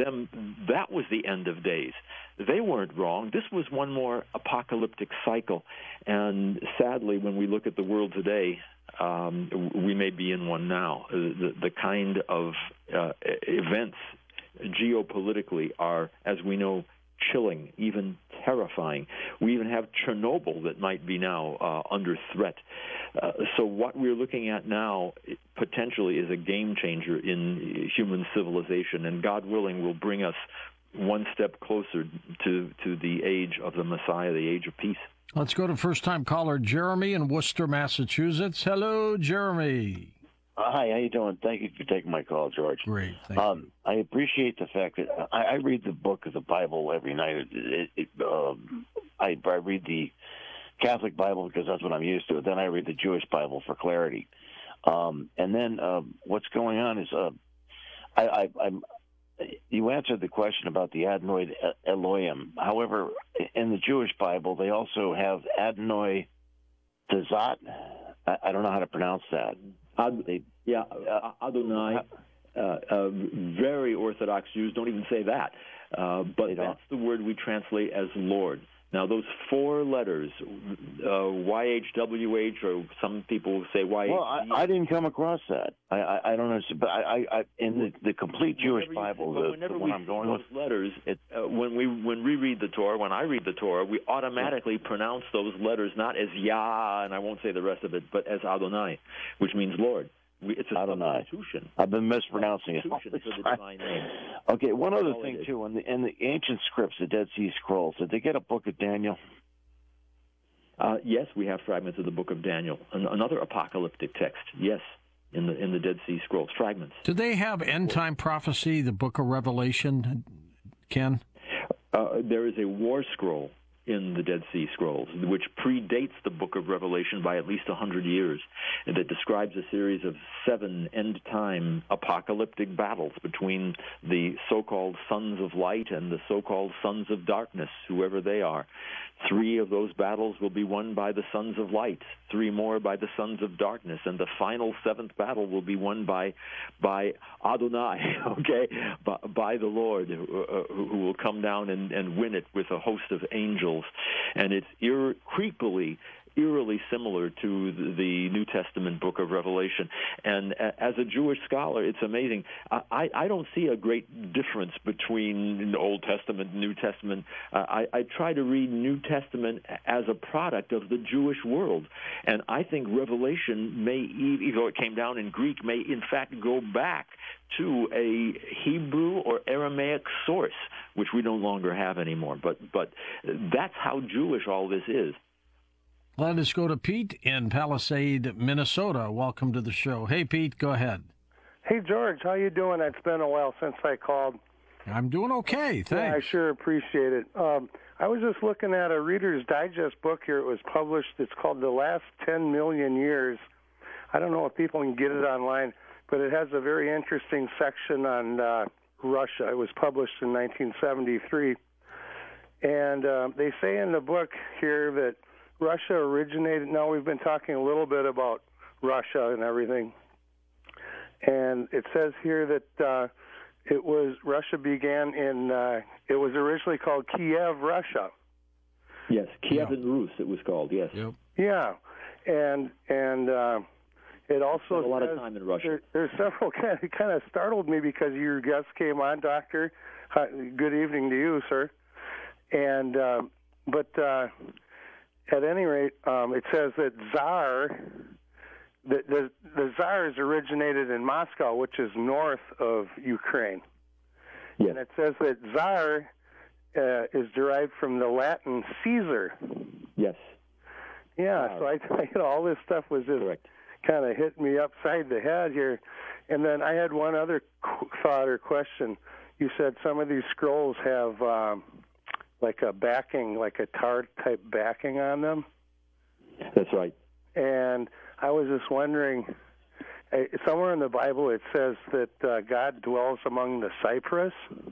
them, that was the end of days. They weren't wrong. This was one more apocalyptic cycle. And sadly, when we look at the world today, we may be in one now. The kind of events geopolitically are, as we know, chilling, even terrifying. We even have Chernobyl that might be now under threat. So what we're looking at now potentially is a game changer in human civilization, and God willing will bring us one step closer to the age of the Messiah, the age of peace. Let's go to first-time caller Jeremy in Worcester, Massachusetts. Hello, Jeremy. Hi, how you doing? Thank you for taking my call, George. Great, thank you. I appreciate the fact that I read the book of the Bible every night. I read the Catholic Bible because that's what I'm used to. Then I read the Jewish Bible for clarity. And then what's going on is you answered the question about the Adonai Elohim. However, in the Jewish Bible, they also have Adonai Tazat. I don't know how to pronounce that. Adonai. Very Orthodox Jews don't even say that. But that's the word we translate as Lord. Now, those four letters, YHWH, or some people say YHD. Well, I didn't come across that. I don't understand. But I in the complete Jewish Bible, the one I'm going with, letters, when we read the Torah, when I read the Torah, we automatically pronounce those letters not as Yah, and I won't say the rest of it, but as Adonai, which means Lord. It's a substitution. I've been mispronouncing it. For the divine name. Okay, one other thing, too. In the ancient scripts, the Dead Sea Scrolls, did they get a book of Daniel? Yes, we have fragments of the book of Daniel. Another apocalyptic text, yes, in the Dead Sea Scrolls, fragments. Do they have end-time prophecy, the book of Revelation, Ken? There is a war scroll in the Dead Sea Scrolls, which predates the book of Revelation by at least 100 years, and that describes a series of 7 end-time apocalyptic battles between the so-called sons of light and the so-called sons of darkness, whoever they are. 3 of those battles will be won by the sons of light, 3 more by the sons of darkness, and the final 7th battle will be won by Adonai, okay, by the Lord, who will come down and win it with a host of angels. And it's eerily similar to the New Testament book of Revelation. And as a Jewish scholar, it's amazing. I don't see a great difference between the Old Testament and New Testament. I try to read New Testament as a product of the Jewish world. And I think Revelation may, even though it came down in Greek, may in fact go back to a Hebrew or Aramaic source, which we no longer have anymore. But that's how Jewish all this is. Let us go to Pete in Palisade, Minnesota. Welcome to the show. Hey, Pete, go ahead. Hey, George, how you doing? It's been a while since I called. I'm doing okay, thanks. Yeah, I sure appreciate it. I was just looking at a Reader's Digest book here. It was published. It's called The Last 10 Million Years. I don't know if people can get it online, but it has a very interesting section on Russia. It was published in 1973. And they say in the book here that Russia originated. Now, we've been talking a little bit about Russia and everything. And it says here that Russia began in, it was originally called Kiev, Russia. Yes, Kiev and Rus it was called, yes. Yep. Yeah, and it also spent a lot of time in Russia. There's several kind of startled me because your guest came on, Doctor. Good evening to you, sir. And but at any rate, it says that Tsar, the Tsars originated in Moscow, which is north of Ukraine. Yes. And it says that Tsar is derived from the Latin Caesar. Yes. Yeah, so all this stuff was just kind of hitting me upside the head here. And then I had one other thought or question. You said some of these scrolls have like a backing, like a tar-type backing on them. That's right. And I was just wondering, somewhere in the Bible it says that God dwells among the cypress,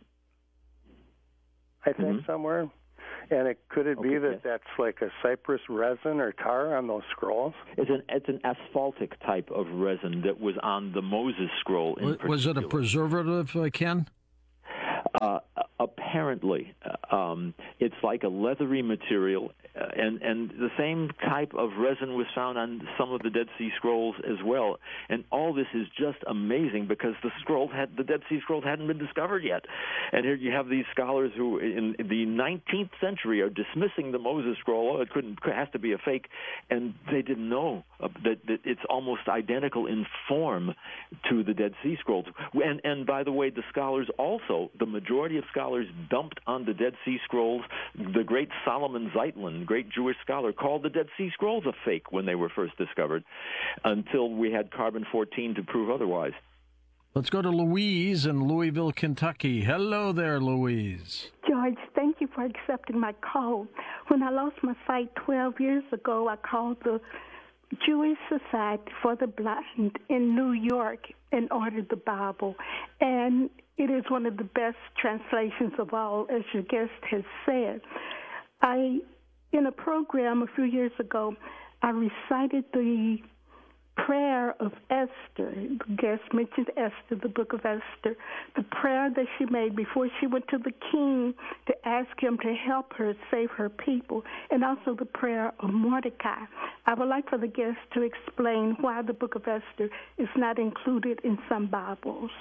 I think somewhere. And could it be that that's like a cypress resin or tar on those scrolls? It's an asphaltic type of resin that was on the Moses scroll. Was it a preservative, Ken? Apparently, it's like a leathery material, and the same type of resin was found on some of the Dead Sea Scrolls as well. And all this is just amazing because the Dead Sea Scrolls hadn't been discovered yet. And here you have these scholars who, in the 19th century, are dismissing the Moses Scroll. Oh, it has to be a fake, and they didn't know that it's almost identical in form to the Dead Sea Scrolls. And by the way, the scholars also, the majority of scholars dumped on the Dead Sea Scrolls. The great Solomon Zeitlin, great Jewish scholar, called the Dead Sea Scrolls a fake when they were first discovered, until we had carbon-14 to prove otherwise. Let's go to Louise in Louisville, Kentucky. Hello there, Louise. George, thank you for accepting my call. When I lost my sight 12 years ago, I called the Jewish Society for the Blind in New York and ordered the Bible. And it is one of the best translations of all, as your guest has said. In a program a few years ago, I recited the prayer of Esther. The guest mentioned Esther, the book of Esther, the prayer that she made before she went to the king to ask him to help her save her people, and also the prayer of Mordecai. I would like for the guest to explain why the book of Esther is not included in some Bibles.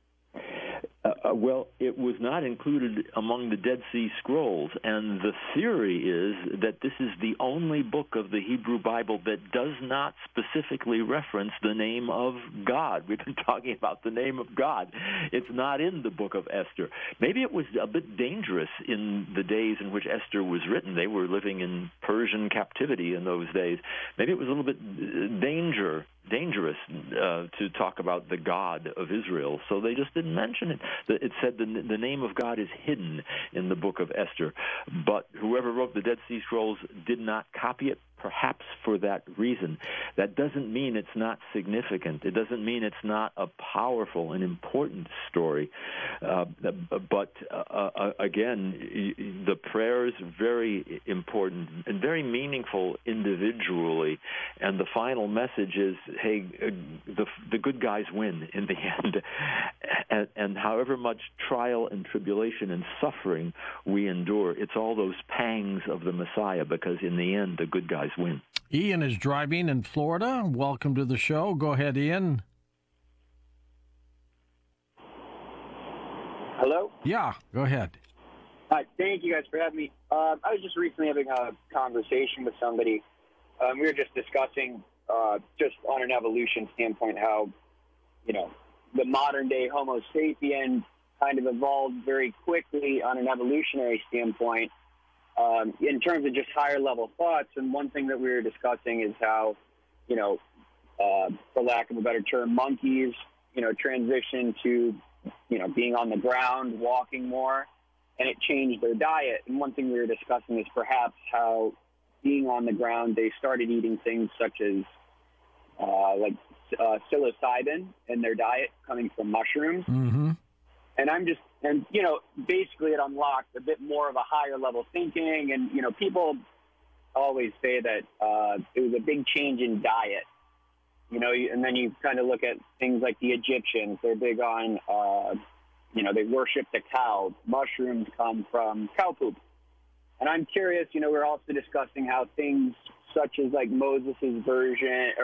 Well, it was not included among the Dead Sea Scrolls, and the theory is that this is the only book of the Hebrew Bible that does not specifically reference the name of God. We've been talking about the name of God. It's not in the book of Esther. Maybe it was a bit dangerous in the days in which Esther was written. They were living in Persian captivity in those days. Maybe it was a little bit dangerous to talk about the God of Israel, so they just didn't mention it. It said the name of God is hidden in the book of Esther, but whoever wrote the Dead Sea Scrolls did not copy it, perhaps for that reason. That doesn't mean it's not significant. It doesn't mean it's not a powerful and important story. But again, the prayer is very important and very meaningful individually. And the final message is, hey, the good guys win in the end. And however much trial and tribulation and suffering we endure, it's all those pangs of the Messiah, because in the end, the good guys win. Ian is driving in Florida. Welcome to the show. Go ahead, Ian. Hello? Yeah, go ahead. Hi, thank you guys for having me. I was just recently having a conversation with somebody. We were just discussing, just on an evolution standpoint, how, the modern-day Homo sapien kind of evolved very quickly on an evolutionary standpoint. In terms of just higher level thoughts, and one thing that we were discussing is how, for lack of a better term, monkeys, transition to, being on the ground, walking more, and it changed their diet. And one thing we were discussing is perhaps how being on the ground, they started eating things such as psilocybin in their diet coming from mushrooms. Mm-hmm. And basically it unlocked a bit more of a higher level thinking. And, people always say that it was a big change in diet, and then you kind of look at things like the Egyptians. They're big on, they worship the cow. Mushrooms come from cow poop. And I'm curious, we're also discussing how things such as like Moses' vision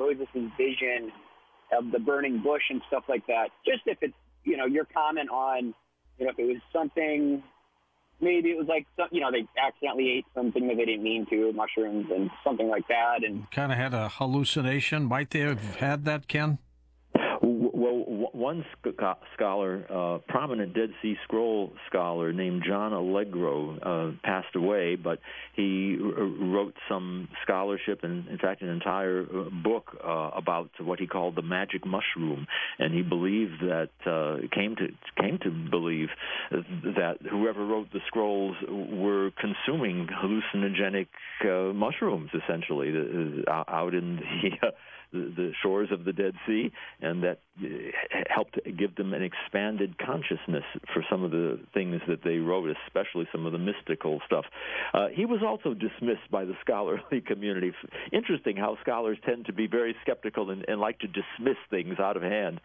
of the burning bush and stuff like that. Just if it's, your comment on, if it was something, maybe it was like, they accidentally ate something that they didn't mean to, mushrooms and something like that. And kind of had a hallucination. Might they have had that, Ken? Well, one scholar, prominent Dead Sea Scroll scholar named John Allegro, passed away, but he wrote some scholarship and, in fact, an entire book about what he called the magic mushroom, and he believed that came to believe that whoever wrote the scrolls were consuming hallucinogenic mushrooms, essentially, out in the shores of the Dead Sea, and that helped give them an expanded consciousness for some of the things that they wrote, especially some of the mystical stuff. He was also dismissed by the scholarly community. Interesting how scholars tend to be very skeptical and like to dismiss things out of hand.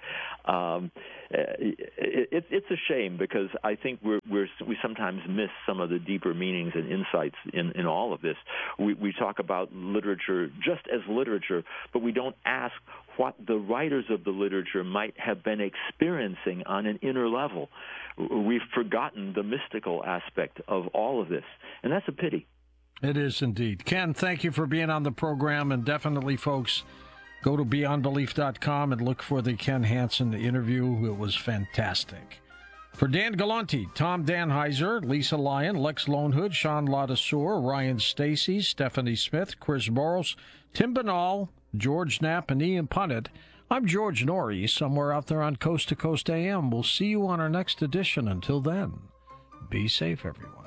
It's a shame, because I think we sometimes miss some of the deeper meanings and insights in all of this. We talk about literature just as literature, but we don't ask what the writers of the literature might have been experiencing on an inner level. We've forgotten the mystical aspect of all of this, and that's a pity. It is indeed. Ken, thank you for being on the program, and definitely, folks, go to beyondbelief.com and look for the Ken Hansen interview. It was fantastic. For Dan Galante, Tom Danheiser, Lisa Lyon, Lex Lonehood, Sean Ladassour, Ryan Stacy, Stephanie Smith, Chris Boros, Tim Banal, George Knapp, and Ian Punnett, I'm George Norrie, somewhere out there on Coast to Coast AM. We'll see you on our next edition. Until then, be safe, everyone.